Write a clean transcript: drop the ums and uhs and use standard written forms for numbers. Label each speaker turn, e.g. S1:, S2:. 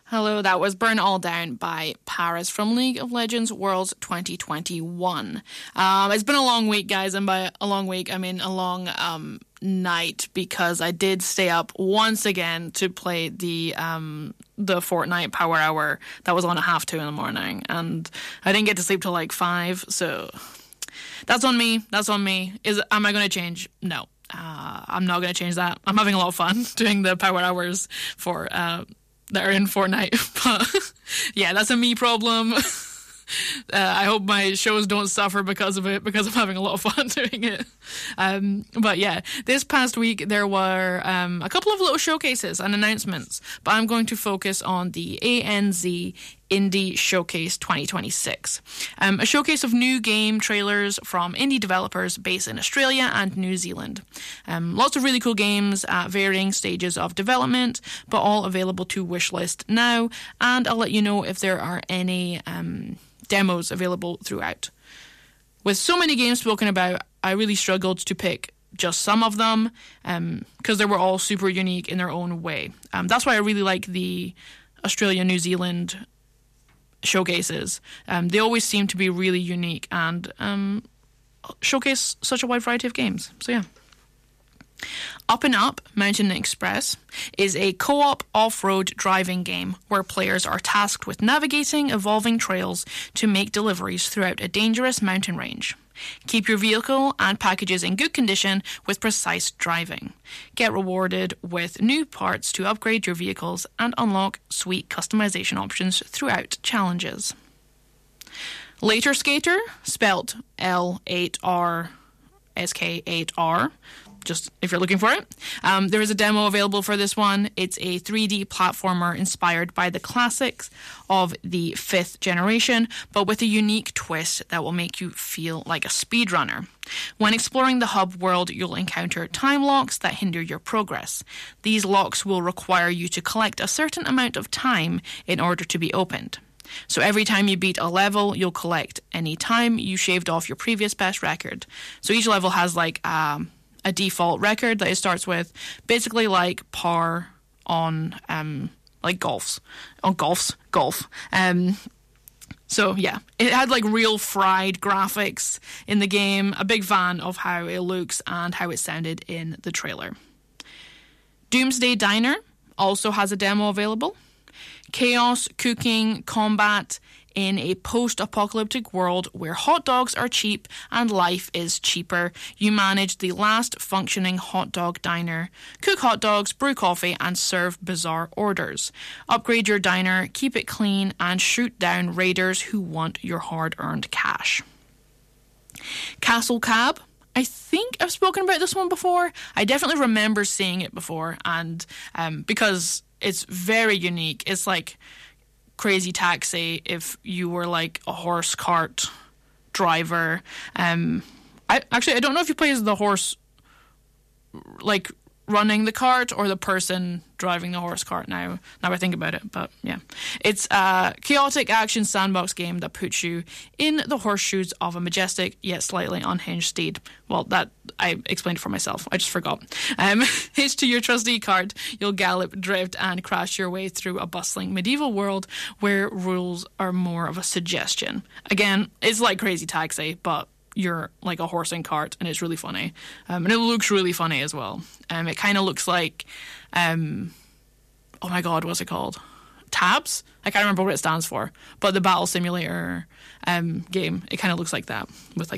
S1: Hello, that was Burn All Down by Paris from League of Legends Worlds 2021. It's been a long week, guys, and by a long week, I mean a long night, because I did stay up once again to play the Fortnite Power Hour that was on at 2:30 in the morning, and I didn't get to sleep till like 5, so that's on me. Am I going to change? No. I'm not going to change that. I'm having a lot of fun doing the Power Hours for that are in Fortnite, but yeah, that's a me problem. I hope my shows don't suffer because of it, because I'm having a lot of fun doing it. But yeah, this past week there were a couple of little showcases and announcements, but I'm going to focus on the ANZ Indie Showcase 2026. A showcase of new game trailers from indie developers based in Australia and New Zealand. Lots of really cool games at varying stages of development, but all available to wishlist now, and I'll let you know if there are any demos available throughout. With so many games spoken about, I really struggled to pick just some of them, because they were all super unique in their own way. That's why I really like the Australia-New Zealand showcases. They always seem to be really unique and showcase such a wide variety of games. So yeah. Up and Up Mountain Express is a co-op off-road driving game where players are tasked with navigating evolving trails to make deliveries throughout a dangerous mountain range. Keep your vehicle and packages in good condition with precise driving. Get rewarded with new parts to upgrade your vehicles and unlock sweet customization options throughout challenges. Later Skater, spelt L8R SK8R, just if you're looking for it. There is a demo available for this one. It's a 3D platformer inspired by the classics of the 5th generation, but with a unique twist that will make you feel like a speedrunner. When exploring the hub world, you'll encounter time locks that hinder your progress. These locks will require you to collect a certain amount of time in order to be opened. So every time you beat a level, you'll collect any time you shaved off your previous best record. So each level has like a default record that it starts with, basically like par on like golf. So yeah, it had like real fried graphics in the game. A big fan of how it looks and how it sounded in the trailer. Doomsday Diner also has a demo available. Chaos, cooking, combat in a post-apocalyptic world where hot dogs are cheap and life is cheaper. You manage the last functioning hot dog diner, cook hot dogs, brew coffee, and serve bizarre orders. Upgrade your diner, keep it clean, and shoot down raiders who want your hard-earned cash. Castle Cab. I think I've spoken about this one before. I definitely remember seeing it before, and because it's very unique. It's like Crazy Taxi if you were like a horse cart driver. I don't know if you play as the horse like running the cart or the person driving the horse cart now I think about it, but yeah. It's a chaotic action sandbox game that puts you in the horseshoes of a majestic yet slightly unhinged steed. Well, that I explained for myself. I just forgot. Hitched to your trusty cart, you'll gallop, drift, and crash your way through a bustling medieval world where rules are more of a suggestion. Again, it's like Crazy Taxi, but you're like a horse and cart, and it's really funny. And it looks really funny as well. It kind of looks like, oh my god, what's it called? Tabs? I can't remember what it stands for. But the Battle Simulator game, it kind of looks like that, with like